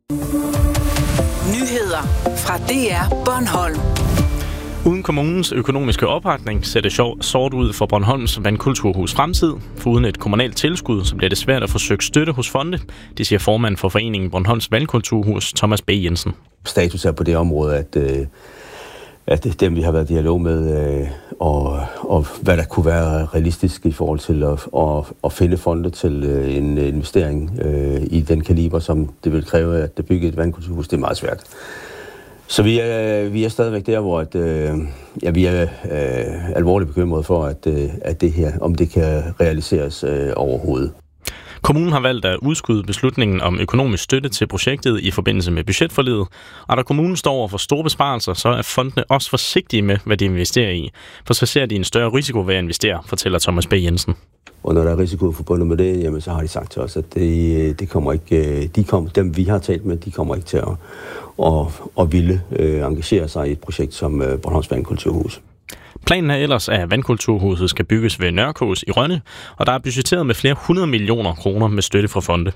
Nyheder fra DR Bornholm. Uden kommunens økonomiske opretning ser det sort ud for Bornholms Vandkulturhus fremtid. For uden et kommunalt tilskud, så bliver det svært at få søgt støtte hos fonde. Det siger formanden for foreningen Bornholms Vandkulturhus, Thomas B. Jensen. Status er på det område, at dem, vi har været i dialog med, og hvad der kunne være realistisk i forhold til at finde fonde til en investering i den kaliber, som det vil kræve at bygge et vandkulturhus, det er meget svært. Så vi er stadigvæk der, hvor vi er alvorligt bekymrede for, at det her, om det kan realiseres overhovedet. Kommunen har valgt at udskyde beslutningen om økonomisk støtte til projektet i forbindelse med budgetforliget, og da kommunen står over for store besparelser, så er fondene også forsigtige med, hvad de investerer i, for så ser de en større risiko ved at investere, fortæller Thomas B. Jensen. Og når der er risiko forbundet med det, jamen, så har de sagt til os, at det kommer ikke, dem vi har talt med, de kommer ikke til at ville engagere sig i et projekt som Bornholms Vandkulturhus. Planen er ellers, at vandkulturhuset skal bygges ved Nørrekås i Rønne, og der er budgetteret med flere 100 millioner kroner med støtte fra fonde.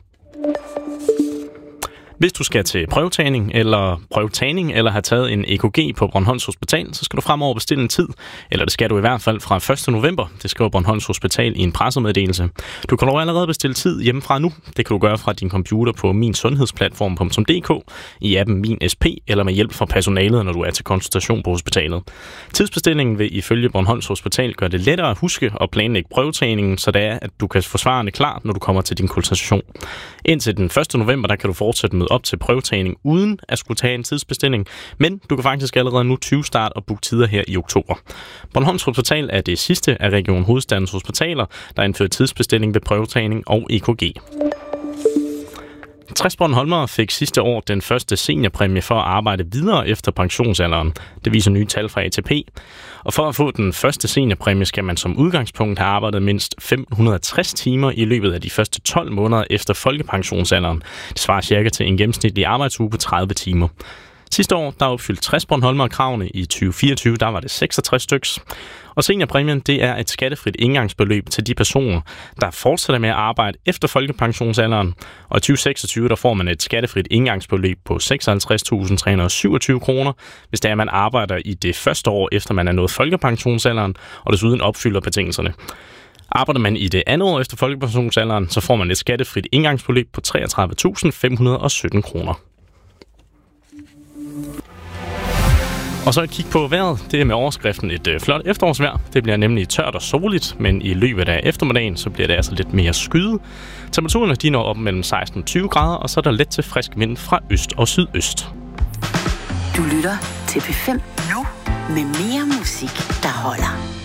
Hvis du skal til prøvetagning eller have taget en EKG på Bornholms Hospital, så skal du fremover bestille en tid, eller det skal du i hvert fald fra 1. november, det skriver Bornholms Hospital i en pressemeddelelse. Du kan dog allerede bestille tid hjemmefra nu. Det kan du gøre fra din computer på minsundhedsplatform.dk, i appen Min SP eller med hjælp fra personalet, når du er til konsultation på hospitalet. Tidsbestillingen vil ifølge Bornholms Hospital gøre det lettere at huske og planlægge prøvetagningen, så det er, at du kan få svarene klart, når du kommer til din konsultation. Indtil den 1. november, der kan du fortsætte med op til prøvetagning uden at skulle tage en tidsbestilling, men du kan faktisk allerede nu 20 start og booke tider her i oktober. Bornholms Hospital er det sidste af Region Hovedstadens hospitaler, der indfører tidsbestilling ved prøvetagning og EKG. 60 bornholmere fik sidste år den første seniorpræmie for at arbejde videre efter pensionsalderen. Det viser nye tal fra ATP. Og for at få den første seniorpræmie skal man som udgangspunkt have arbejdet mindst 560 timer i løbet af de første 12 måneder efter folkepensionsalderen. Det svarer cirka til en gennemsnitlig arbejdsuge på 30 timer. Sidste år, der opfyldte 60 bornholmere kravene. I 2024, der var det 66 styks. Og seniorpræmien, det er et skattefrit indgangsbeløb til de personer, der fortsætter med at arbejde efter folkepensionsalderen. Og i 2026, der får man et skattefrit indgangsbeløb på 56.327 kroner, hvis det er, man arbejder i det første år, efter man er nået folkepensionsalderen, og desuden opfylder betingelserne. Arbejder man i det andet år efter folkepensionsalderen, så får man et skattefrit indgangsbeløb på 33.517 kroner. Og så et kig på vejret. Det er med overskriften et flot efterårsvejr. Det bliver nemlig tørt og soligt, men i løbet af eftermiddagen, så bliver det altså lidt mere skyet. Temperaturerne de når op mellem 16 og 20 grader, og så er der let til frisk vind fra øst og sydøst. Du lytter til P5 nu med mere musik, der holder.